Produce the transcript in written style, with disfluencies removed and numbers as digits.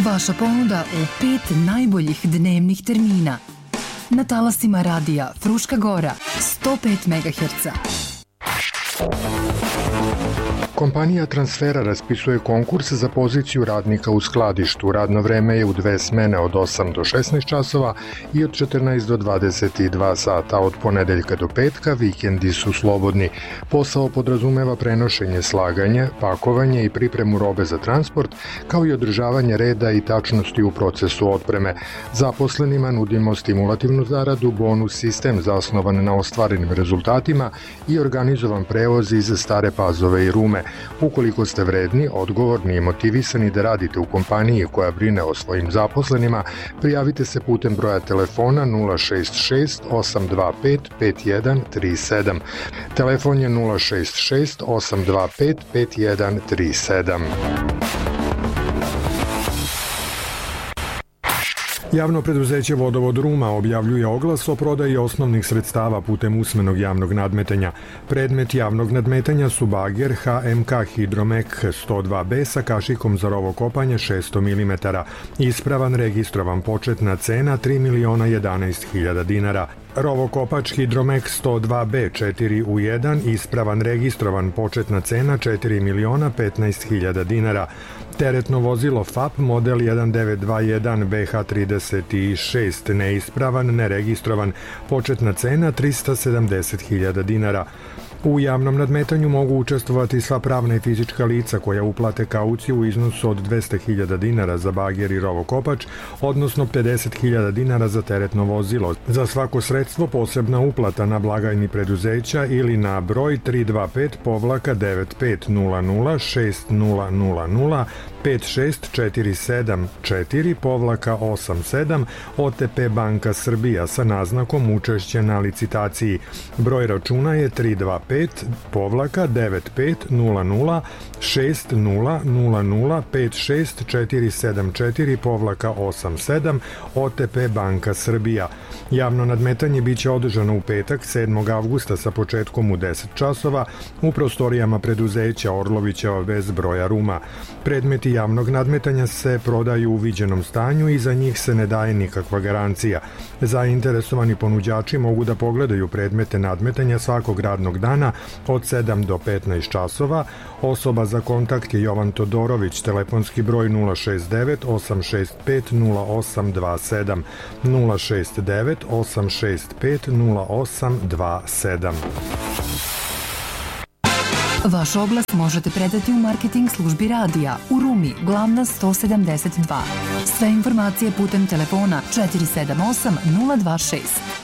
Vaša ponuda u 5 najboljih dnevnih termina. Na talasima radija Fruška Gora, 105 MHz. Kompanija Transfera raspisuje konkurs za poziciju radnika u skladištu. Radno vreme je u 2 smene od 8 do 16 časova i od 14 do 22 sata. Od ponedeljka do petka vikendi su slobodni. Posao podrazumeva prenošenje, slaganje, pakovanje i pripremu robe za transport, kao i održavanje reda i tačnosti u procesu otpreme. Zaposlenima nudimo stimulativnu zaradu, bonus sistem zasnovan na ostvarenim rezultatima i organizovan prevoz iz Stare Pazove i Rume. Ukoliko ste vredni, odgovorni i motivisani da radite u kompaniji koja brine o svojim zaposlenima, prijavite se putem broja telefona 066 825 5137. Telefon je 066 825 5137. Javno preduzeće Vodovod Ruma objavljuje oglas o prodaji osnovnih sredstava putem usmenog javnog nadmetanja. Predmet javnog nadmetanja su bager HMK Hidromek 102B sa kašikom za rovokopanje 600 mm. Ispravan registrovan početna cena 3.011.000 dinara. Rovokopač Hidromek 102B 4 u 1, ispravan registrovan početna cena 4.015.000 dinara. Teretno vozilo FAP model 1921 BH36 neispravan, neregistrovan, početna cena 370.000 dinara. U javnom nadmetanju mogu učestvovati sva pravna i fizička lica koja uplate kauciju u iznosu od 200.000 dinara za bager i rovokopač, odnosno 50.000 dinara za teretno vozilo. Za svako sredstvo posebna uplata na blagajni preduzeća ili na broj 325-9500-6000 5647-4-87 OTP Banka Srbija sa naznakom učešće na licitaciji. Broj računa je 325-00-6000-56474-87 OTP Banka Srbija. Javno nadmetanje biće održano u petak 7. avgusta sa početkom u 10 časova u prostorijama preduzeća Orlovićeva bez broja Ruma. Predmeti javnog nadmetanja se prodaju u viđenom stanju i za njih se ne daje nikakva garancija. Zainteresovani ponuđači mogu da pogledaju predmete nadmetanja svakog radnog dana od 7 do 15 časova. Osoba za kontakt je Jovan Todorović, telefonski broj 069 865 0827 069 865 0827. Vaš oglas možete predati u marketing službi radija u Rumi, Glavna 172. Sve informacije putem telefona 478 026.